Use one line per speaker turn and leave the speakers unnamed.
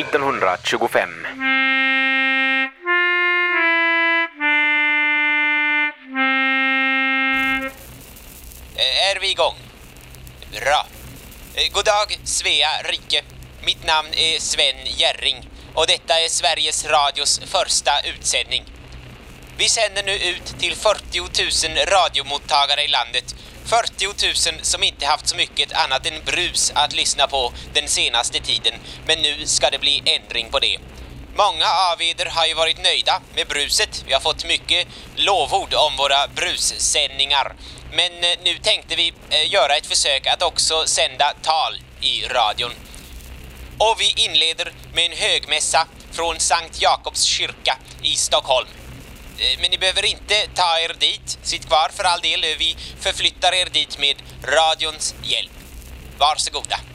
1925.
Är vi igång? Bra. God dag, Svea rike. Mitt namn är Sven Jerring och detta är Sveriges Radios första utsändning. Vi sänder nu ut till 40 000 radiomottagare i landet. 40 000 som inte haft så mycket annat än brus att lyssna på den senaste tiden. Men nu ska det bli ändring på det. Många av er har ju varit nöjda med bruset. Vi har fått mycket lovord om våra brussändningar. Men nu tänkte vi göra ett försök att också sända tal i radion. Och vi inleder med en högmässa från Sankt Jakobs kyrka i Stockholm. Men ni behöver inte ta er dit. Sitt kvar för all del. Vi förflyttar er dit med radions hjälp. Varsågoda.